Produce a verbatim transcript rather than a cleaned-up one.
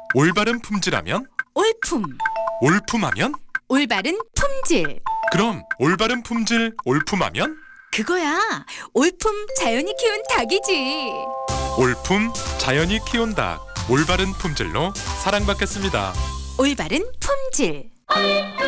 올바른 품질하면? 올품. 올품하면? 올바른 품질. 그럼 올바른 품질 올품하면? 그거야. 올품 자연이 키운 닭이지. 올품 자연이 키운 닭. 올바른 품질로 사랑받겠습니다. 올바른 품질.